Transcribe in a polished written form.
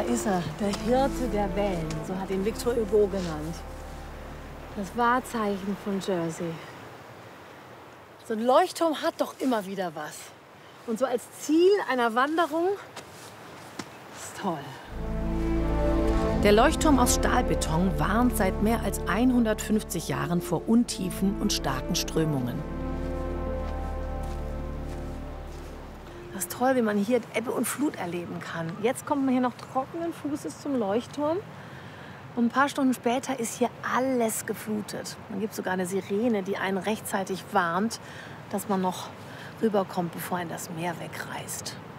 ist er, der Hirte der Wellen, so hat ihn Victor Hugo genannt. Das Wahrzeichen von Jersey. So ein Leuchtturm hat doch immer wieder was. Und so als Ziel einer Wanderung ist toll. Der Leuchtturm aus Stahlbeton warnt seit mehr als 150 Jahren vor Untiefen und starken Strömungen. Das ist toll, wie man hier Ebbe und Flut erleben kann. Jetzt kommt man hier noch trockenen Fußes zum Leuchtturm. Und ein paar Stunden später ist hier alles geflutet. Man gibt sogar eine Sirene, die einen rechtzeitig warnt, dass man noch rüberkommt, bevor einen das Meer wegreißt.